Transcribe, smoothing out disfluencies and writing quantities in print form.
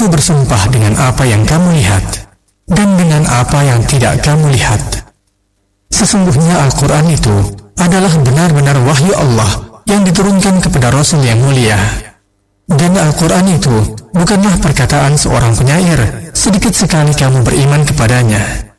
Aku bersumpah dengan apa yang kamu lihat dan dengan apa yang tidak kamu lihat. Sesungguhnya Al-Quran itu adalah benar-benar wahyu Allah yang diturunkan kepada Rasul yang mulia. Dan Al-Quran itu bukanlah perkataan seorang penyair. Sedikit sekali kamu beriman kepadanya.